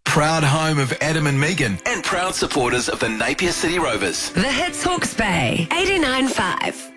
Proud home of Adam and Megan and proud supporters of the Napier City Rovers. The Hits Hawke's Bay, 89.5.